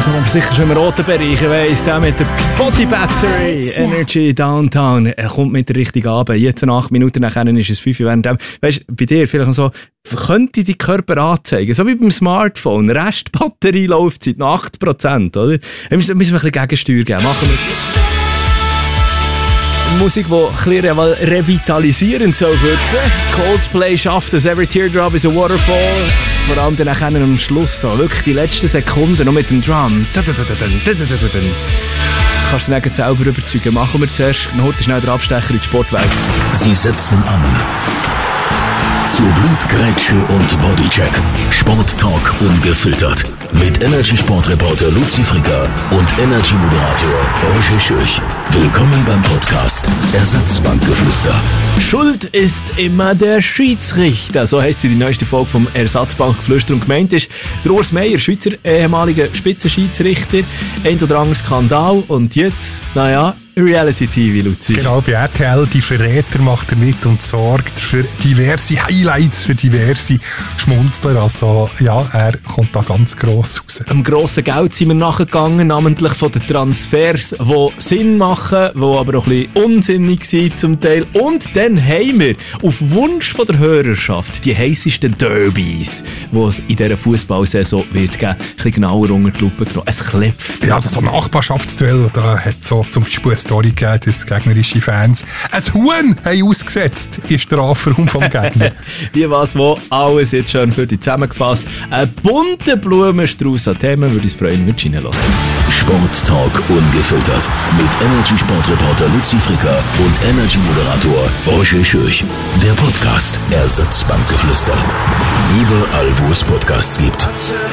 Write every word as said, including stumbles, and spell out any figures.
langsam aber sicher schon im roten Bereich. Ich weiss, der mit der Body Battery Energy Downtown. Er kommt mit der richtigen Abend. Jetzt in acht Minuten nachher ist es fünf Uhr. Während dem, weißt du, bei dir vielleicht noch so, könnte die Körper anzeigen, so wie beim Smartphone. Restbatterie Laufzeit noch acht Prozent, oder? Da müssen wir ein bisschen Gegensteuer geben. Machen wir Musik, die ein bisschen revitalisierend soll wirken. Coldplay schafft es, Every Teardrop is a Waterfall. Vor allem dann am Schluss so, wirklich die letzten Sekunden noch mit dem Drum. Kannst du dann selber überzeugen. Machen wir zuerst heute schnell den Abstecher in die Sportwelt. Sie setzen an. Zu Blutgrätsche und Bodycheck. Sporttalk ungefiltert. Mit Energy-Sportreporter Luzi Fricker und Energy-Moderator Roger Schürch. Willkommen beim Podcast Ersatzbankgeflüster. Schuld ist immer der Schiedsrichter. So heisst sie die neueste Folge vom Ersatzbankgeflüster. Und gemeint ist der Urs Meier, Schweizer ehemaliger Spitzenschiedsrichter. Ein oder anderer Skandal. Und jetzt, naja, Reality-T V, Luzi. Genau, bei R T L, die Verräter macht er mit und sorgt für diverse Highlights, für diverse Schmunzler. Also ja, er kommt da ganz gross raus. Am grossen Geld sind wir nachgegangen, namentlich von den Transfers, die Sinn machen, die aber auch ein bisschen unsinnig sind zum Teil. Und dann haben wir auf Wunsch von der Hörerschaft die heissesten Derbys, die es in dieser Fußballsaison wird geben, ein bisschen genauer unter die Lupe genommen. Es klebt. Ja, also so ein Nachbarschaftsduell, da hat so zum Beispiel eine Story gegeben, dass gegnerische Fans ein Huhn haben ausgesetzt in Strafraum vom Gegner. Wie was, wo, alles jetzt schon für dich zusammengefasst. Ein bunter Blumenstrauß an Themen, würde uns freuen, wenn du reinlässt. Sporttalk ungefiltert. Mit Energy-Sportreporter Luzi Fricker und Energy-Moderator Roger Schürch. Der Podcast Ersatzbankgeflüster. Überall, wo es Podcasts gibt.